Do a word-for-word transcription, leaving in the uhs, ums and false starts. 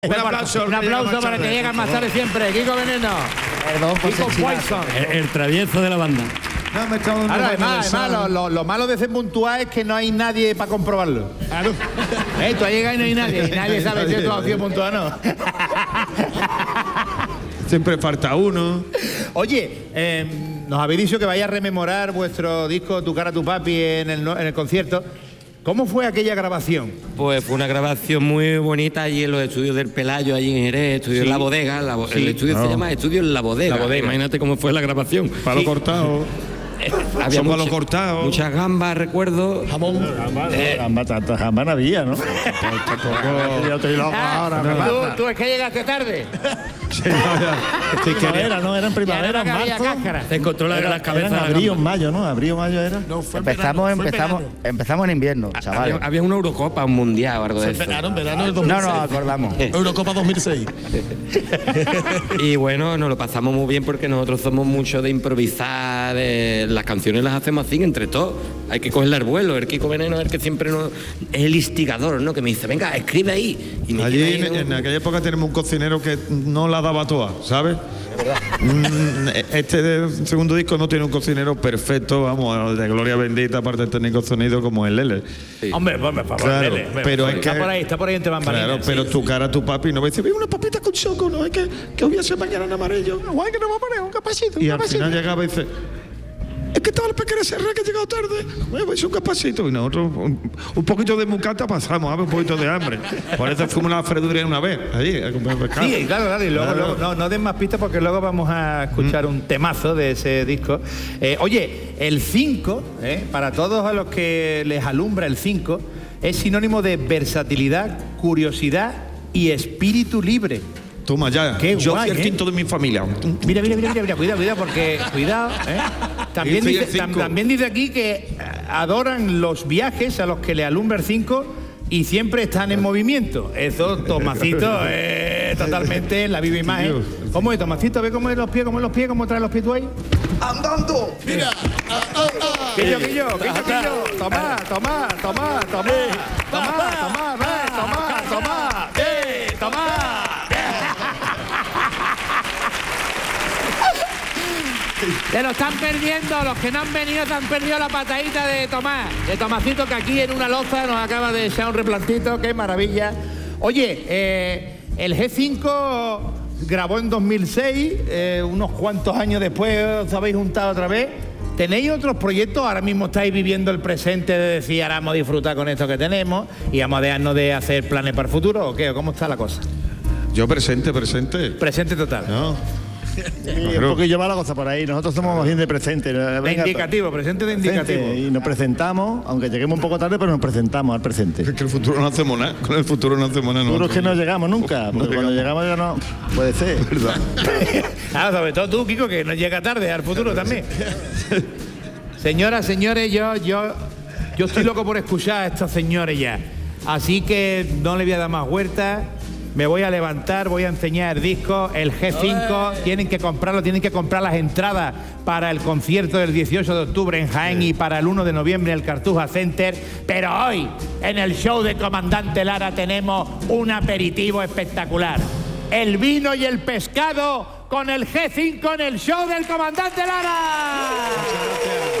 Un aplauso, un aplauso para que llegan más tarde siempre. Kiko Veneno. Perdón, Kiko Poison. El, el travieso de la banda. No, me está dando Ahora, una además, además lo, lo, lo malo de ser puntual es que no hay nadie para comprobarlo. Claro. ¿Eh? Tú has llegado y no hay nadie. Y nadie sabe si tú has sido puntual o no. Siempre falta uno. Oye, eh, nos habéis dicho que vais a rememorar vuestro disco Tu cara, tu papi en el, en el concierto. ¿Cómo fue aquella grabación? Pues fue una grabación muy bonita allí en los estudios del Pelayo, allí en Jerez, estudio Sí. en La Bodega. La, Sí. El estudio No. se llama Estudio en La Bodega. La Bodega. Imagínate cómo fue la grabación. Palo Sí. cortado. Había Son palos mucha- cortados. muchas gambas, recuerdo. Jamón. Gamba, tanta gamba no había, ¿no? Yo estoy loco ahora. me ¿Tú, pasa. tú es que llegaste tarde. Primavera, ¿no? Era en Ya primavera, no en había marzo. cáscara. Se encontró la, Era, las cabezas era en de la abril, gamba. en mayo, ¿no? Abril o mayo era. No, fue en Empezamos, verano, fue en empezamos, verano. empezamos en invierno, chavales. Había, había una Eurocopa, un mundial o algo Fue de en eso. verano, en verano del dos mil No seis. nos acordamos. Eurocopa dos mil seis. Y bueno, nos lo pasamos muy bien porque nosotros somos mucho de improvisar, de- las canciones las hacemos así entre todos. Hay que cogerle al vuelo. El Kiko Veneno es el que siempre nos, es el instigador, ¿no? Que me dice, venga, escribe ahí. Y me Allí escribe en, ahí, en ¿no? aquella época tenemos un cocinero que no la daba toda, ¿sabes? Mm, Este de- segundo disco no tiene un cocinero perfecto, vamos, de gloria bendita, aparte del técnico de sonido como el Lele. Hombre, hombre, por favor, Claro, Lele, hombre, pero por es favor. Está que- por ahí, está por ahí entre bambalinas. Claro, pero sí. tu cara, tu papi, no va a decir, una papita con choco, no, es que, que voy a hacer mañana en amarillo. Guay, que no va a poner un capacito. Un Y al capacito. final llegaba y dice, es que estaba el pequeño Serra que ha llegado tarde. Bueno, pues un capacito. Y nosotros, un, un poquito de mucata pasamos, a ver, un poquito de hambre. Por eso fuimos a la freduría una vez, allí, a comer pescado. Sí, claro, claro, y luego, Claro. luego- no, no den más pistas porque luego vamos a escuchar un temazo de ese disco. Eh, oye, el cinco, eh, para todos a los que les alumbra el cinco, es sinónimo de versatilidad, curiosidad y espíritu libre. Toma ya, Qué yo guay, fui el ¿eh? quinto de mi familia. Mira, mira, mira, mira, mira, cuidado, cuidado, porque, cuidado, ¿eh? También Sí, sí, dice, el tam- cinco. también dice aquí que eh, adoran los viajes a los que le alumbra el cinco y siempre están en movimiento. Eso, Tomasito, es totalmente la viva imagen. ¿Cómo es, Tomasito? ¿Ve cómo es los pies, cómo es los pies, cómo trae los pies tú ahí? ¡Andando! Mira. Ah, ah, ah. Quillo, quillo, quillo, quillo. Toma, toma, toma, toma. Toma, toma, ve, toma, toma. ¡Eh, toma! Se lo están perdiendo, los que no han venido se han perdido la patadita de Tomás, de Tomasito, que aquí en una loza nos acaba de echar un replantito, qué maravilla. Oye, eh, el G cinco grabó en dos mil seis, eh, unos cuantos años después os habéis juntado otra vez. ¿Tenéis otros proyectos? Ahora mismo estáis viviendo el presente de decir, ahora vamos a disfrutar con esto que tenemos y vamos a dejarnos de hacer planes para el futuro, ¿o qué? ¿O ¿Cómo está la cosa? Yo presente, presente. Presente total. No. Y un poquillo va la cosa por ahí. Nosotros somos más bien de presente. De Venga, indicativo, presente de presente, indicativo. Y nos presentamos, aunque lleguemos un poco tarde, pero nos presentamos al presente. Es que el futuro no hacemos nada. Con el futuro no hacemos nada. Seguro es que no nosotros. llegamos nunca, No porque cuando llegamos ya no. Puede ser. ¿Verdad? Ah, sobre todo tú, Kiko, que no llega tarde al futuro también. Señoras, señores, yo, yo, yo estoy loco por escuchar a estos señores ya. Así que no le voy a dar más vueltas. Me voy a levantar, voy a enseñar el disco, el G cinco. Tienen que comprarlo, tienen que comprar las entradas para el concierto del dieciocho de octubre en Jaén y para el uno de noviembre en el Cartuja Center. Pero hoy, en el show de Comandante Lara, tenemos un aperitivo espectacular. El vino y el pescado con el G cinco en el show del Comandante Lara.